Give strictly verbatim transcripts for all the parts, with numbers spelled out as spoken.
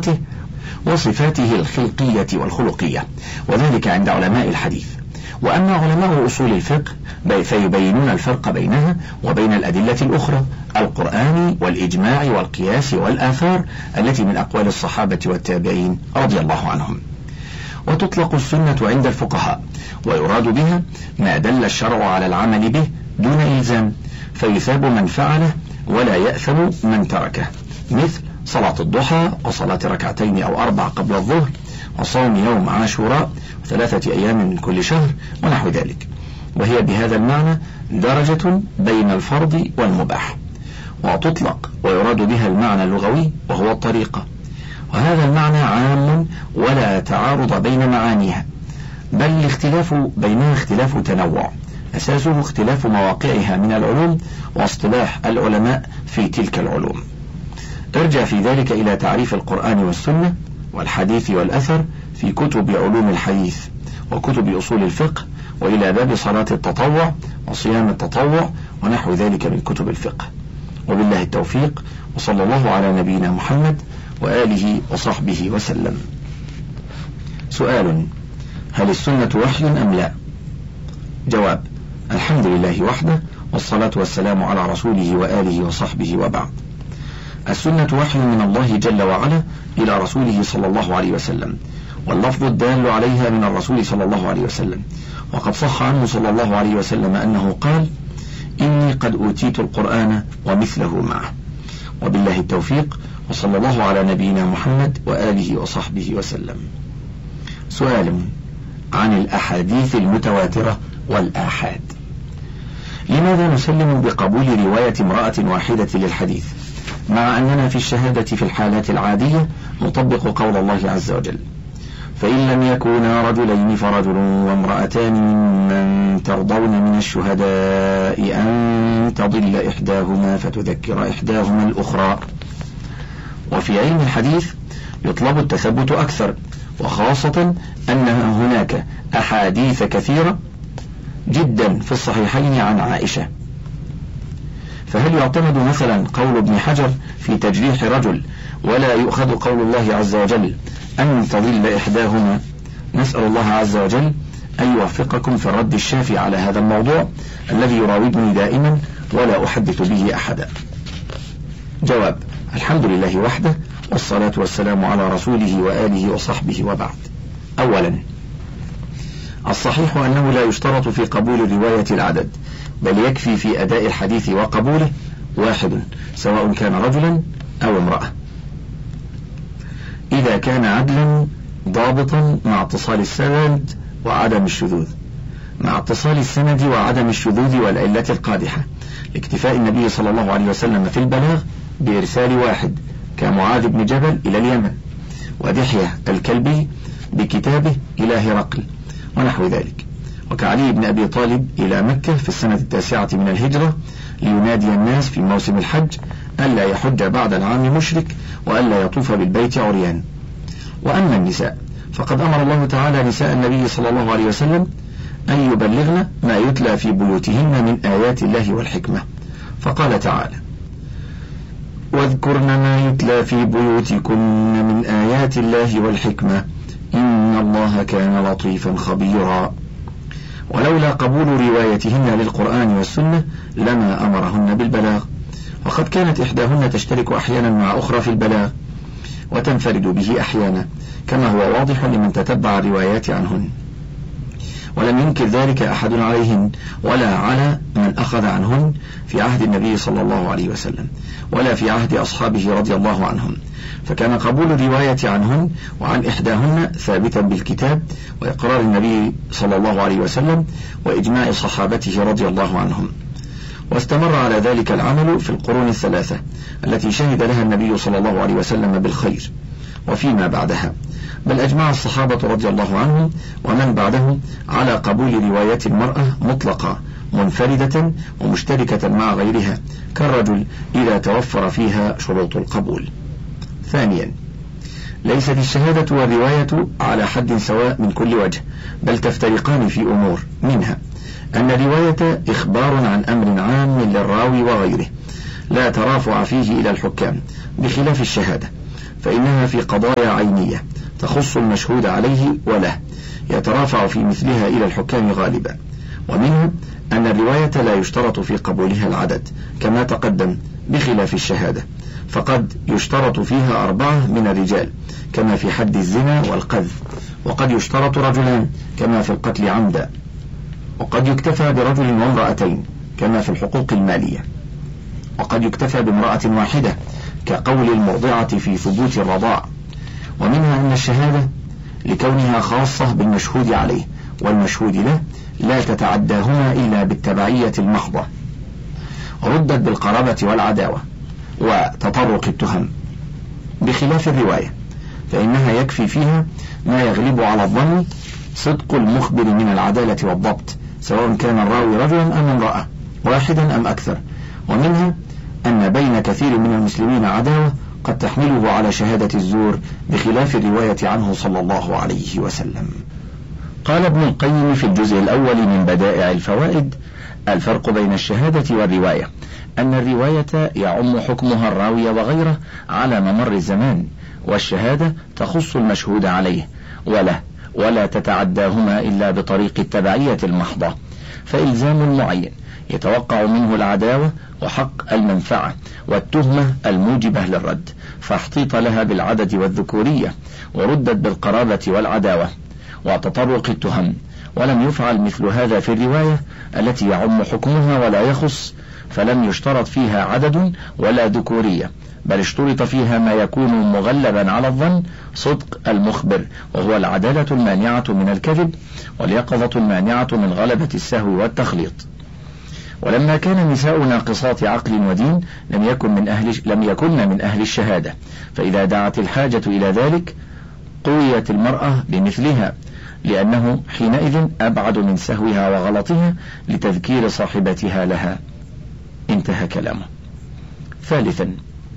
قدرته وصفاته الخلقية والخلقية، وذلك عند علماء الحديث. وأما علماء أصول الفقه فيبينون الفرق بينها وبين الأدلة الأخرى، القرآن والإجماع والقياس والآثار التي من أقوال الصحابة والتابعين رضي الله عنهم. وتطلق السنة عند الفقهاء، ويراد بها ما دل الشرع على العمل به دون إلزام، فيثاب من فعله ولا يأثم من تركه، مثل صلاة الضحى وصلاة ركعتين أو أربع قبل الظهر وصوم يوم عاشوراء وثلاثة أيام من كل شهر ونحو ذلك. وهي بهذا المعنى درجة بين الفرض والمباح. وتطلق ويراد بها المعنى اللغوي وهو الطريقة، وهذا المعنى عام ولا تعارض بين معانيها، بل الاختلاف بينها اختلاف تنوع أساسه اختلاف مواقعها من العلوم واصطلاح العلماء في تلك العلوم. ارجع في ذلك إلى تعريف القرآن والسنة والحديث والأثر في كتب علوم الحديث وكتب أصول الفقه، وإلى باب صلاة التطوع وصيام التطوع ونحو ذلك من كتب الفقه. وبالله التوفيق، وصلى الله على نبينا محمد وآله وصحبه وسلم. سؤال: هل السنة وحي أم لا؟ جواب: الحمد لله وحده، والصلاة والسلام على رسوله وآله وصحبه، وبعد. السنة وحي من الله جل وعلا إلى رسوله صلى الله عليه وسلم، واللفظ الدال عليها من الرسول صلى الله عليه وسلم، وقد صح عنه صلى الله عليه وسلم أنه قال: إني قد أوتيت القرآن ومثله معه. وبالله التوفيق، وصلى الله على نبينا محمد وآله وصحبه وسلم. سؤال عن الأحاديث المتواترة والآحاد: لماذا نسلم بقبول رواية امرأة واحدة للحديث، مع أننا في الشهادة في الحالات العادية نطبق قول الله عز وجل: فإن لم يكونا رجلين فرجل وامرأتان ممن ترضون من الشهداء أن تضل إحداهما فتذكر إحداهما الأخرى. وفي علم الحديث يطلب التثبت أكثر، وخاصة أن هناك أحاديث كثيرة جدا في الصحيحين عن عائشة. فهل يعتمد مثلا قول ابن حجر في تجريح رجل ولا يؤخذ قول الله عز وجل أن تضل إحداهما؟ نسأل الله عز وجل أن يوفقكم في الرد الشافي على هذا الموضوع الذي يراودني دائما ولا أحدث به أحدا. جواب: الحمد لله وحده، والصلاة والسلام على رسوله وآله وصحبه، وبعد. أولا، الصحيح أنه لا يشترط في قبول رواية العدد، بل يكفي في أداء الحديث وقبوله واحد، سواء كان رجلا أو امرأة، إذا كان عدلا ضابطا مع اتصال السند وعدم الشذوذ، مع اتصال السند وعدم الشذوذ والعلة القادحة، لاكتفاء النبي صلى الله عليه وسلم في البلاغ بإرسال واحد كمعاذ بن جبل إلى اليمن، ودحية الكلبي بكتابه إلى هرقل ونحو ذلك، وكعلي بن أبي طالب إلى مكة في السنة التاسعة من الهجرة لينادي الناس في موسم الحج ألا يحج بعد العام مشرك وألا يطوف بالبيت عريان. وأما النساء فقد أمر الله تعالى نساء النبي صلى الله عليه وسلم أن يبلغن ما يتلى في بيوتهن من آيات الله والحكمة، فقال تعالى: واذكرن ما يتلى في بيوتكن من آيات الله والحكمة إن الله كان لطيفا خبيرا. ولولا قبول روايتهن للقرآن والسنة لما أمرهن بالبلاغ، وقد كانت إحداهن تشترك أحيانا مع أخرى في البلاغ وتنفرد به أحيانا، كما هو واضح لمن تتبع الروايات عنهن، ولم ينكر ذلك أحد عليهن ولا على من أخذ عنهن في عهد النبي صلى الله عليه وسلم ولا في عهد أصحابه رضي الله عنهم، فكان قبول الرواية عنهن وعن إحداهن ثابتا بالكتاب وإقرار النبي صلى الله عليه وسلم وإجماع صحابته رضي الله عنهم. واستمر على ذلك العمل في القرون الثلاثة التي شهد لها النبي صلى الله عليه وسلم بالخير وفيما بعدها، بل أجمع الصحابة رضي الله عنهم ومن بعدهم على قبول رواية المرأة مطلقة منفردة ومشتركة مع غيرها كالرجل إذا توفر فيها شروط القبول. ثانيا، ليست الشهادة والرواية على حد سواء من كل وجه، بل تفترقان في أمور، منها أن الرواية إخبار عن أمر عام للراوي وغيره لا ترافع فيه إلى الحكام، بخلاف الشهادة فإنها في قضايا عينية تخص المشهود عليه وله، يترافع في مثلها إلى الحكام غالبا. ومنه أن الرواية لا يشترط في قبولها العدد كما تقدم، بخلاف الشهادة فقد يشترط فيها أربعة من الرجال كما في حد الزنا والقذف، وقد يشترط رجلان كما في القتل عمدا، وقد يكتفى برجل وامرأتين كما في الحقوق المالية، وقد يكتفى بامرأة واحدة كقول المرضعة في ثبوت الرضاع. ومنها أن الشهادة لكونها خاصة بالمشهود عليه والمشهود له لا تتعداهما إلا بالتبعية المحضة، ردت بالقرابة والعداوة وتطرق التهم، بخلاف الرواية فإنها يكفي فيها ما يغلب على الظن صدق المخبر من العدالة والضبط، سواء كان الراوي رجلا أم امرأة، واحدا أم أكثر. ومنها أن بين كثير من المسلمين عداوة قد تحمله على شهادة الزور، بخلاف الرواية عنه صلى الله عليه وسلم. قال ابن القيم في الجزء الأول من بدائع الفوائد: الفرق بين الشهادة والرواية أن الرواية يعم حكمها الراوي وغيره على ممر الزمان، والشهادة تخص المشهود عليه وله ولا تتعداهما إلا بطريق التبعية المحضة، فإلزام المعين يتوقع منه العداوة وحق المنفعة والتهمة الموجبة للرد، فاحتيط لها بالعدد والذكورية، وردت بالقرابة والعداوة وتطرق التهم. ولم يفعل مثل هذا في الرواية التي يعم حكمها ولا يخص، فلم يشترط فيها عدد ولا ذكورية، بل اشترط فيها ما يكون مغلبا على الظن صدق المخبر، وهو العدالة المانعة من الكذب واليقظة المانعة من غلبة السهو والتخليط. ولما كان النساء ناقصات عقل ودين لم يكن من أهل لم يكن من أهل الشهادة، فإذا دعت الحاجة إلى ذلك قويت المرأة بمثلها، لأنه حينئذ أبعد من سهوها وغلطها لتذكير صاحبتها لها. انتهى كلامه. ثالثا،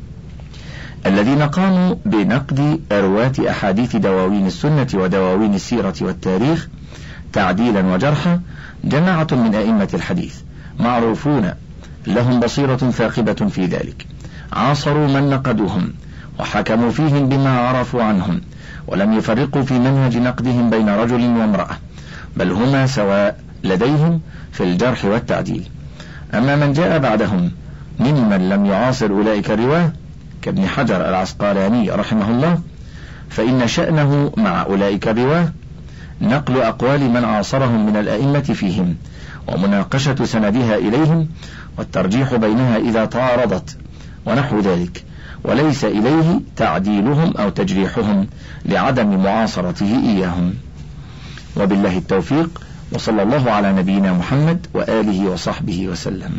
الذين قاموا بنقد رواة أحاديث دواوين السنة ودواوين السيرة والتاريخ تعديلا وجرحا جماعة من أئمة الحديث معروفون لهم بصيرة ثاقبة في ذلك، عاصروا من نقدوهم وحكموا فيهم بما عرفوا عنهم، ولم يفرقوا في منهج نقدهم بين رجل وامرأة، بل هما سواء لديهم في الجرح والتعديل. أما من جاء بعدهم ممن لم يعاصر أولئك الرواه كابن حجر العسقلاني رحمه الله، فإن شأنه مع أولئك الرواه نقل أقوال من عاصرهم من الأئمة فيهم، ومناقشة سندها إليهم، والترجيح بينها إذا تعارضت ونحو ذلك، وليس إليه تعديلهم أو تجريحهم لعدم معاصرته إياهم. وبالله التوفيق، وصلى الله على نبينا محمد وآله وصحبه وسلم.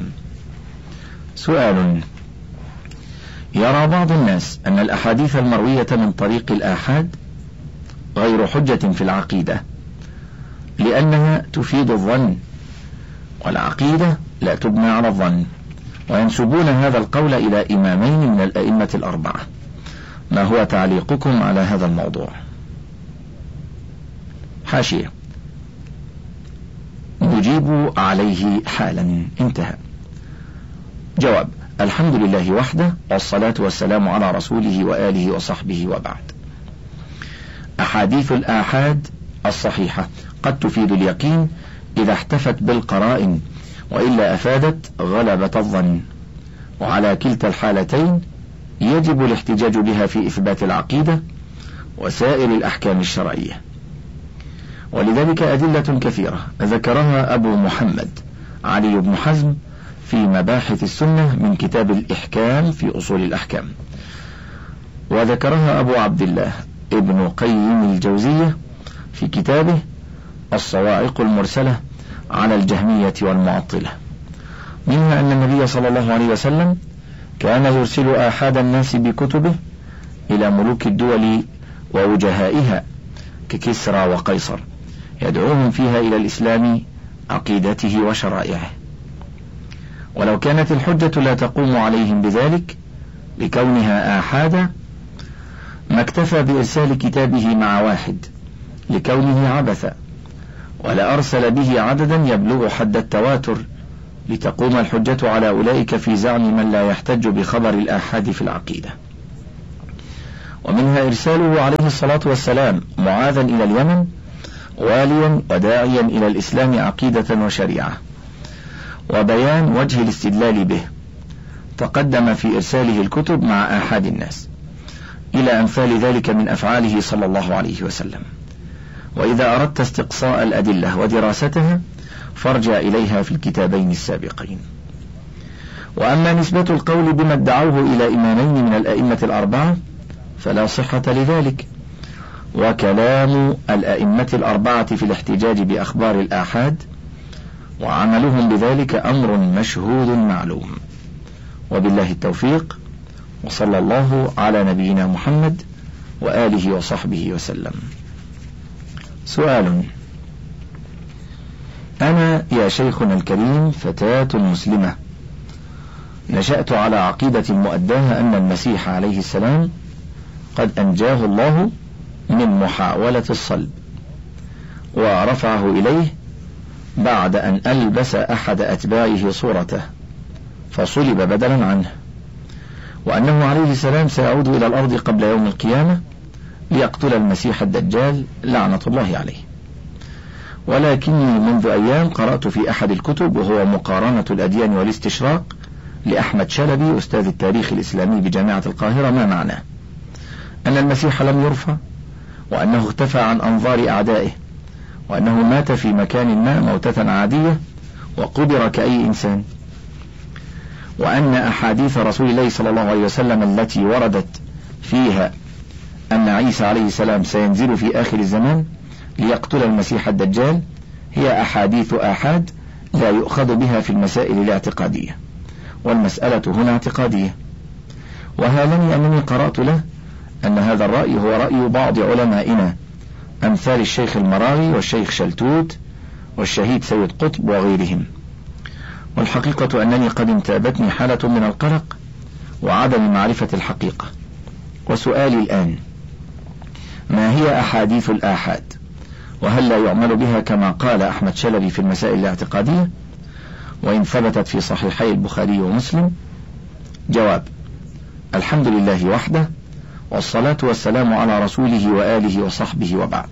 سؤال: يرى بعض الناس أن الأحاديث المروية من طريق الآحاد غير حجة في العقيدة لأنها تفيد الظن، والعقيدة لا تبنى على الظن، وينسبون هذا القول إلى إمامين من الأئمة الأربعة. ما هو تعليقكم على هذا الموضوع؟ حاشية: نجيب عليه حالا. انتهى. جواب: الحمد لله وحده، والصلاة والسلام على رسوله وآله وصحبه، وبعد. أحاديث الآحاد الصحيحة قد تفيد اليقين إذا احتفت بالقرائن، وإلا أفادت غلبة الظن، وعلى كلتا الحالتين يجب الاحتجاج بها في إثبات العقيدة وسائر الأحكام الشرعية، ولذلك أدلة كثيرة ذكرها أبو محمد علي بن حزم في مباحث السنة من كتاب الإحكام في أصول الأحكام، وذكرها أبو عبد الله ابن قيم الجوزية في كتابه الصواعق المرسلة على الجهمية والمعطلة، منها أن النبي صلى الله عليه وسلم كان يرسل آحاد الناس بكتبه إلى ملوك الدول ووجهائها ككسرى وقيصر، يدعوهم فيها إلى الإسلام، عقيدته وشرائعه. ولو كانت الحجة لا تقوم عليهم بذلك لكونها آحادا، ما اكتفى بإرسال كتابه مع واحد لكونه عبثا، ولا أرسل به عددا يبلغ حد التواتر لتقوم الحجة على أولئك في زعم من لا يحتج بخبر الآحاد في العقيدة. ومنها إرساله عليه الصلاة والسلام معاذا إلى اليمن واليا وداعيا إلى الإسلام عقيدة وشريعة، وبيان وجه الاستدلال به. تقدم في إرساله الكتب مع آحاد الناس إلى أمثال ذلك من أفعاله صلى الله عليه وسلم. وإذا أردت استقصاء الأدلة ودراستها فارجع إليها في الكتابين السابقين. وأما نسبة القول بما ادعوه إلى إمامين من الأئمة الأربعة فلا صحة لذلك، وكلام الأئمة الأربعة في الاحتجاج بأخبار الآحاد وعملهم بذلك أمر مشهود معلوم. وبالله التوفيق، وصلى الله على نبينا محمد وآله وصحبه وسلم. سؤال: أنا يا شيخنا الكريم فتاة مسلمة، نشأت على عقيدة مؤداها أن المسيح عليه السلام قد أنجاه الله من محاولة الصلب ورفعه إليه بعد أن ألبس أحد أتباعه صورته فصلب بدلا عنه، وأنه عليه السلام سيعود إلى الأرض قبل يوم القيامة ليقتل المسيح الدجال لعنة الله عليه. ولكني منذ أيام قرأت في أحد الكتب وهو مقارنة الأديان والاستشراق لأحمد شلبي أستاذ التاريخ الإسلامي بجامعة القاهرة ما معناه أن المسيح لم يرفع، وأنه اختفى عن أنظار أعدائه، وأنه مات في مكان ما موتة عادية وقبر كأي إنسان، وأن أحاديث رسول الله صلى الله عليه وسلم التي وردت فيها أن عيسى عليه السلام سينزل في آخر الزمان ليقتل المسيح الدجال هي أحاديث آحاد لا يؤخذ بها في المسائل الاعتقادية، والمسألة هنا اعتقادية. وهالني أنني قرأت له أن هذا الرأي هو رأي بعض علمائنا أمثال الشيخ المراغي والشيخ شلتوت والشهيد سيد قطب وغيرهم، والحقيقة أنني قد انتابتني حالة من القلق وعدم معرفة الحقيقة. وسؤالي الآن: ما هي أحاديث الآحاد؟ وهل لا يعمل بها كما قال أحمد شلبي في المسائل الاعتقادية وإن ثبتت في صحيحي البخاري ومسلم؟ جواب: الحمد لله وحده، والصلاة والسلام على رسوله وآله وصحبه وبعد.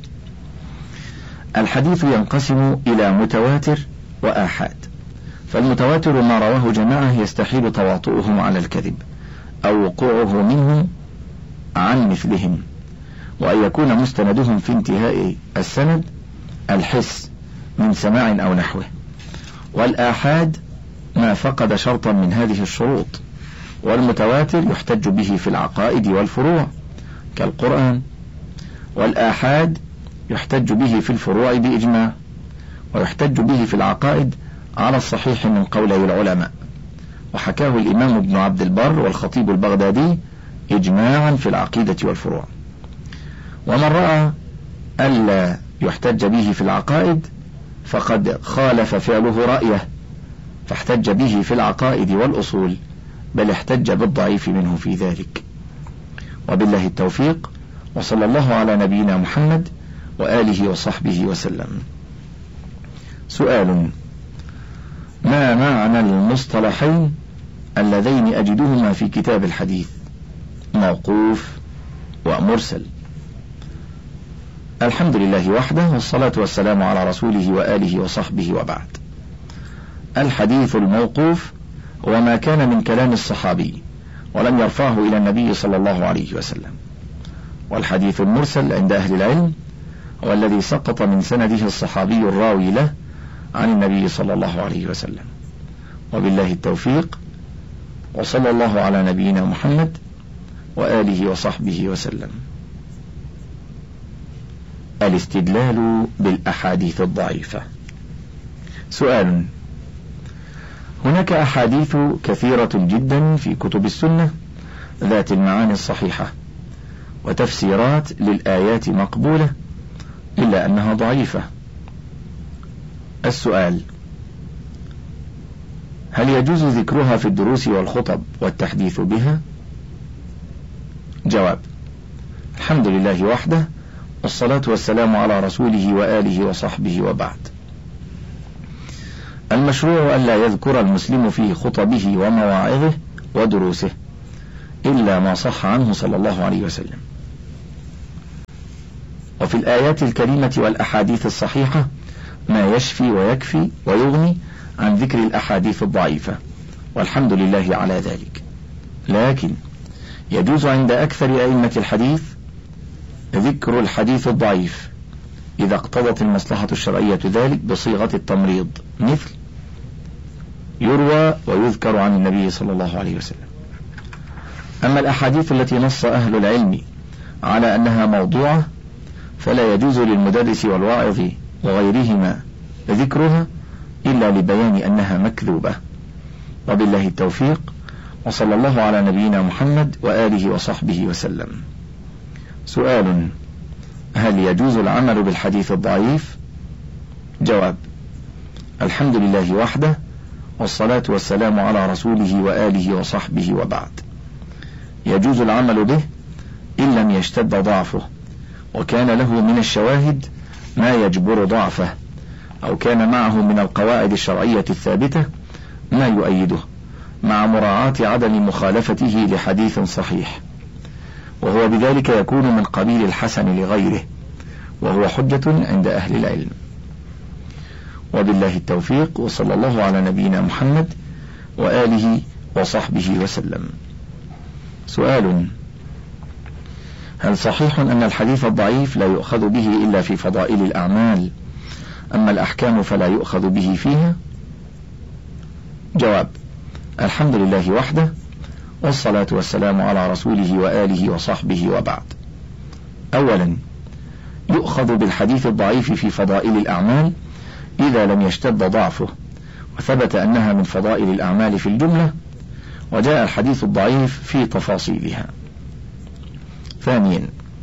الحديث ينقسم إلى متواتر وآحاد. فالمتواتر ما رواه جماعة يستحيل تواطؤهم على الكذب أو وقوعه منهم عن مثلهم، وأن يكون مستندهم في انتهاء السند الحس من سماع أو نحوه. والآحاد ما فقد شرطا من هذه الشروط. والمتواتر يحتج به في العقائد والفروع كالقرآن، والآحاد يحتج به في الفروع بإجماع، ويحتج به في العقائد على الصحيح من قولي العلماء. وحكاه الإمام ابن عبد البر والخطيب البغدادي إجماعا في العقيدة والفروع. ومن رأى ألا يحتج به في العقائد فقد خالف فعله رأيه فاحتج به في العقائد والأصول، بل احتج بالضعيف منه في ذلك. وبالله التوفيق، وصلى الله على نبينا محمد وآله وصحبه وسلم. سؤال: ما معنى المصطلحين اللذين أجدهما في كتاب الحديث موقوف ومرسل؟ الحمد لله وحده، والصلاة والسلام على رسوله وآله وصحبه وبعد. الحديث الموقوف هو ما كان من كلام الصحابي ولم يرفعه إلى النبي صلى الله عليه وسلم. والحديث المرسل عند أهل العلم هو الذي سقط من سنده الصحابي الراوي له عن النبي صلى الله عليه وسلم. وبالله التوفيق، وصلى الله على نبينا محمد وآله وصحبه وسلم. الاستدلال بالأحاديث الضعيفة. سؤال: هناك أحاديث كثيرة جدا في كتب السنة ذات المعاني الصحيحة وتفسيرات للآيات مقبولة، إلا أنها ضعيفة. السؤال: هل يجوز ذكرها في الدروس والخطب والتحديث بها؟ جواب: الحمد لله وحده، والصلاة والسلام على رسوله وآله وصحبه وبعد. المشروع أن لا يذكر المسلم في خطبه ومواعظه ودروسه إلا ما صح عنه صلى الله عليه وسلم، وفي الآيات الكريمة والأحاديث الصحيحة ما يشفي ويكفي ويغني عن ذكر الأحاديث الضعيفة، والحمد لله على ذلك. لكن يجوز عند أكثر أئمة الحديث ذكر الحديث الضعيف إذا اقتضت المصلحة الشرعية ذلك بصيغة التمريض، مثل يروى ويذكر عن النبي صلى الله عليه وسلم. أما الأحاديث التي نص أهل العلم على أنها موضوعة فلا يجوز للمدرس والواعظ وغيرهما ذكرها إلا لبيان أنها مكذوبة. وبالله التوفيق، وصلى الله على نبينا محمد وآله وصحبه وسلم. سؤال: هل يجوز العمل بالحديث الضعيف؟ جواب: الحمد لله وحده، والصلاة والسلام على رسوله وآله وصحبه وبعد. يجوز العمل به إن لم يشتد ضعفه، وكان له من الشواهد ما يجبر ضعفه، أو كان معه من القواعد الشرعية الثابتة ما يؤيده، مع مراعاة عدم مخالفته لحديث صحيح، وهو بذلك يكون من قبيل الحسن لغيره، وهو حجة عند أهل العلم. وبالله التوفيق، وصلى الله على نبينا محمد وآله وصحبه وسلم. سؤال: هل صحيح أن الحديث الضعيف لا يؤخذ به إلا في فضائل الأعمال، أما الأحكام فلا يؤخذ به فيها؟ جواب: الحمد لله وحده، والصلاة والسلام على رسوله وآله وصحبه وبعد. أولا، يؤخذ بالحديث الضعيف في فضائل الأعمال إذا لم يشتد ضعفه، وثبت أنها من فضائل الأعمال في الجملة، وجاء الحديث الضعيف في تفاصيلها. ثانيا،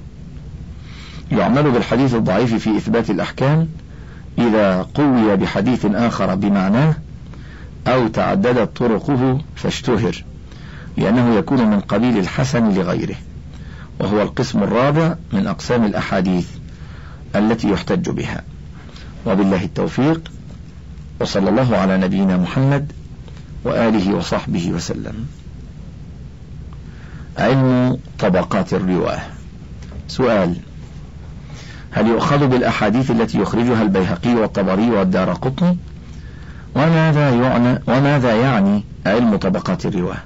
يعمل بالحديث الضعيف في إثبات الأحكام إذا قوي بحديث آخر بمعناه، أو تعددت طرقه فاشتهر، لأنه يكون من قبيل الحسن لغيره، وهو القسم الرابع من أقسام الأحاديث التي يحتج بها. وبالله التوفيق، وصلى الله على نبينا محمد وآله وصحبه وسلم. علم طبقات الرواه. سؤال: هل يؤخذ بالأحاديث التي يخرجها البيهقي والطبري والدارقطني؟ وماذا يعني, وماذا يعني علم طبقات الرواه؟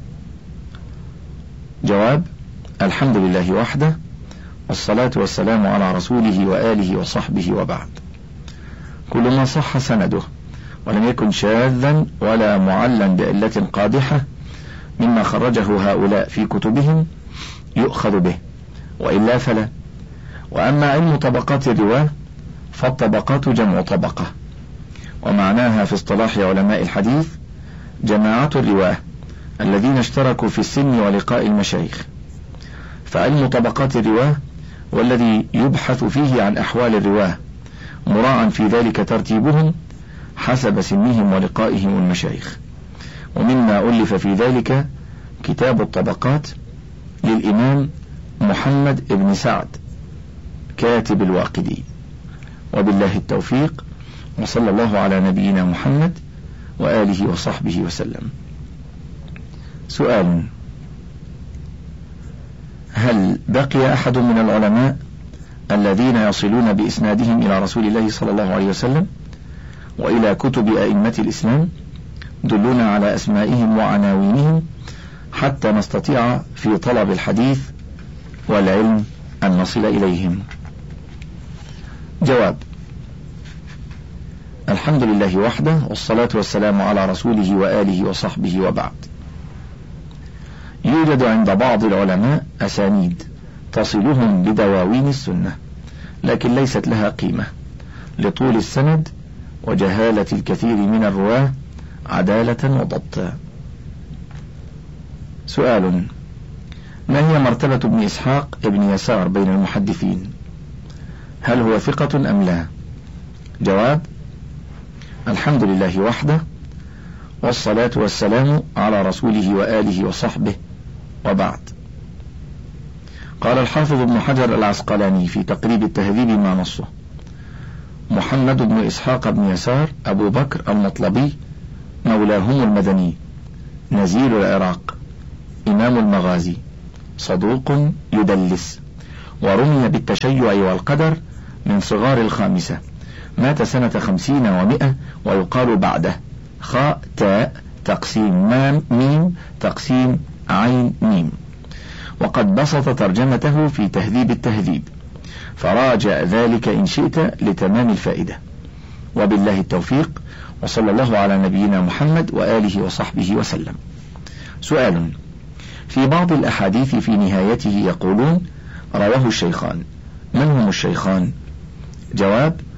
جواب: الحمد لله وحده، والصلاة والسلام على رسوله وآله وصحبه وبعد. كل ما صح سنده ولم يكن شاذا ولا معلا بعلة قادحة مما خرجه هؤلاء في كتبهم يؤخذ به، وإلا فلا. وأما علم طبقات الرواه فالطبقات جمع طبقة، ومعناها في اصطلاح علماء الحديث جماعة الرواه الذين اشتركوا في السن ولقاء المشايخ. فعلم طبقات الرواه والذي يبحث فيه عن أحوال الرواه، مراعا في ذلك ترتيبهم حسب سنهم ولقائهم المشايخ. ومما ألف في ذلك كتاب الطبقات للإمام محمد بن سعد كاتب الواقدي. وبالله التوفيق، وصلى الله على نبينا محمد وآله وصحبه وسلم. سؤال: هل بقي أحد من العلماء الذين يصلون بإسنادهم إلى رسول الله صلى الله عليه وسلم وإلى كتب أئمة الإسلام؟ دلونا على أسمائهم وعناوينهم حتى نستطيع في طلب الحديث والعلم أن نصل إليهم. جواب: الحمد لله وحده، والصلاة والسلام على رسوله وآله وصحبه وبعد. يوجد عند بعض العلماء أسانيد تصلهم بدواوين السنة، لكن ليست لها قيمة لطول السند وجهالة الكثير من الرواة عدالة وضبطا. سؤال: ما هي مرتبة ابن إسحاق ابن يسار بين المحدثين؟ هل هو ثقة أم لا؟ جواب: الحمد لله وحده، والصلاة والسلام على رسوله وآله وصحبه وبعد. قال الحافظ ابن حجر العسقلاني في تقريب التهذيب ما نصه: محمد بن إسحاق بن يسار أبو بكر المطلبي مولاهم المدني، نزيل العراق، إمام المغازي، صدوق يدلس، ورمي بالتشيع والقدر من صغار الخامسة، مات سنة خمسين ومئة ويقال بعده خاء تاء تقسيم مام ميم تقسيم عين ميم. وقد بسط ترجمته في تهذيب التهذيب، فراجع ذلك إن شئت لتمام الفائدة. وبالله التوفيق، وصلى الله على نبينا محمد وآله وصحبه وسلم. سؤال: في بعض الأحاديث في نهايته يقولون رواه الشيخان، من هم الشيخان؟ جواب: